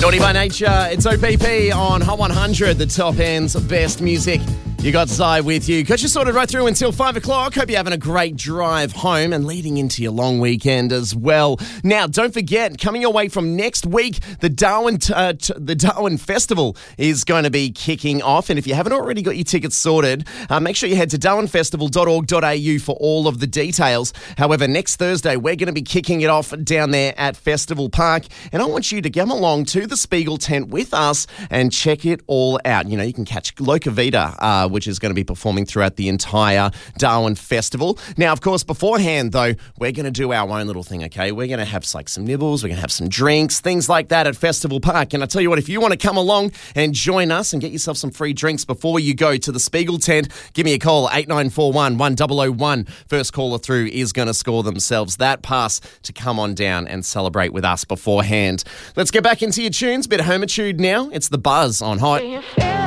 Naughty by Nature, it's OPP on Hot 100, the top end's best music. You got Zai with you. Got you sorted right through until 5 o'clock. Hope you're having a great drive home and leading into your long weekend as well. Now, don't forget, coming your way from next week, the Darwin Festival is going to be kicking off. And if you haven't already got your tickets sorted, make sure you head to darwinfestival.org.au for all of the details. However, next Thursday, we're going to be kicking it off down there at Festival Park. And I want you to come along to the Spiegel tent with us and check it all out. You know, you can catch Loca Vida, which is going to be performing throughout the entire Darwin Festival. Now, of course, beforehand, though, we're going to do our own little thing, okay? We're going to have like some nibbles, we're going to have some drinks, things like that at Festival Park. And I tell you what, if you want to come along and join us and get yourself some free drinks before you go to the Spiegel tent, give me a call, 8941 1001. First caller through is going to score themselves that pass to come on down and celebrate with us beforehand. Let's get back into your tunes. Bit of Homitude now. It's The Buzz on Hot.